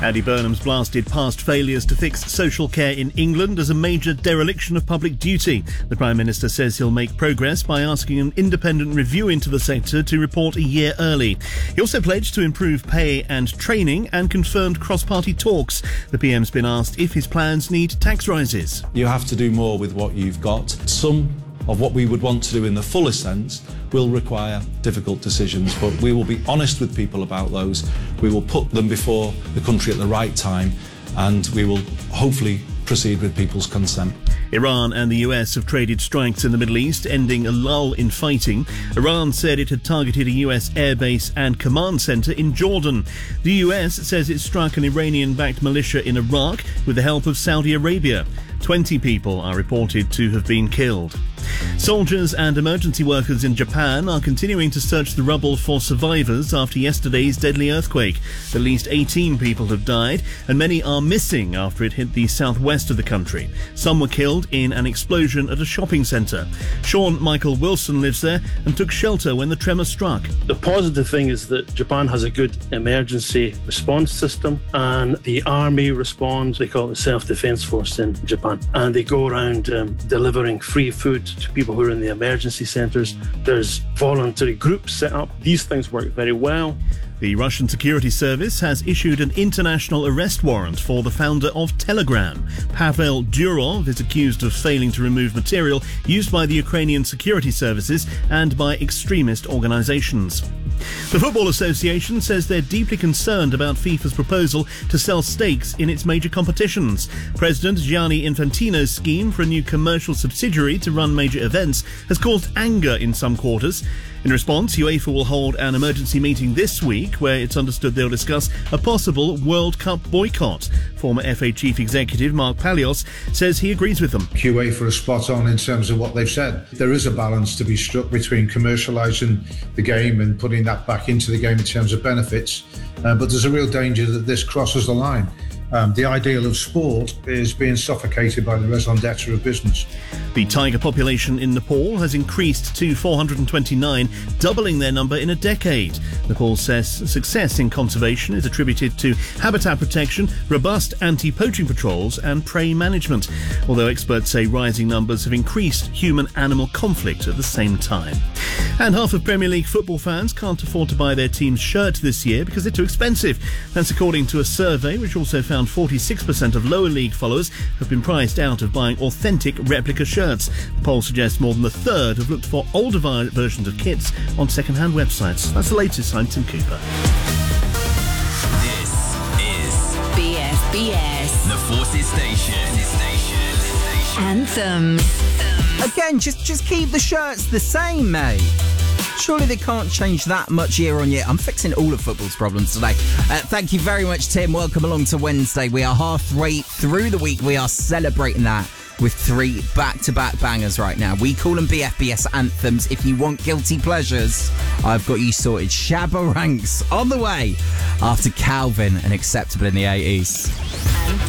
Andy Burnham's blasted past failures to fix social care in England as a major dereliction of public duty. The Prime Minister says he'll make progress by asking an independent review into the sector to report a year early. He also pledged to improve pay and training and confirmed cross-party talks. The PM's been asked if his plans need tax rises. You have to do more with what you've got. Some of what we would want to do in the fullest sense will require difficult decisions, but we will be honest with people about those. We will put them before the country at the right time, and we will hopefully proceed with people's consent. Iran and the US have traded strikes in the Middle East, ending a lull in fighting. Iran said it had targeted a US airbase and command centre in Jordan. The US says it struck an Iranian-backed militia in Iraq with the help of Saudi Arabia. 20 people are reported to have been killed. Soldiers and emergency workers in Japan are continuing to search the rubble for survivors after yesterday's deadly earthquake. At least 18 people have died, and many are missing after it hit the southwest of the country. Some were killed in an explosion at a shopping centre. Sean Michael Wilson lives there and took shelter when the tremor struck. The positive thing is that Japan has a good emergency response system, and the army responds. They call it the Self-Defense Force in Japan, and they go around delivering free food to people who are in the emergency centres. There's voluntary groups set up. These things work very well. The Russian security service has issued an international arrest warrant for the founder of Telegram. Pavel Durov is accused of failing to remove material used by the Ukrainian security services and by extremist organisations. The Football Association says they're deeply concerned about FIFA's proposal to sell stakes in its major competitions. President Gianni Infantino's scheme for a new commercial subsidiary to run major events has caused anger in some quarters. In response, UEFA will hold an emergency meeting this week where it's understood they'll discuss a possible World Cup boycott. Former FA Chief Executive Mark Palios says he agrees with them. UEFA are spot on in terms of what they've said. There is a balance to be struck between commercialising the game and putting that back into the game in terms of benefits, but there's a real danger that this crosses the line. The ideal of sport is being suffocated by the raison d'etre of business. The tiger population in Nepal has increased to 429, doubling their number in a decade. Nepal says success in conservation is attributed to habitat protection, robust anti-poaching patrols and prey management, although experts say rising numbers have increased human-animal conflict at the same time. And half of Premier League football fans can't afford to buy their team's shirt this year because they're too expensive. That's according to a survey which also found 46% of lower league followers have been priced out of buying authentic replica shirts. The poll suggests more than a third have looked for older versions of kits on second-hand websites. That's the latest. I'm Tim Cooper. This is BFBS, the Forces Station. Anthems. Again, just keep the shirts the same, mate. Surely they can't change that much year on year. I'm fixing all of football's problems today. Thank you very much, Tim. Welcome along to Wednesday. We are halfway through the week. We are celebrating that with 3 back-to-back bangers right now. We call them BFBS anthems. If you want guilty pleasures, I've got you sorted. Shabba Ranks on the way after Calvin and Acceptable in the 80s.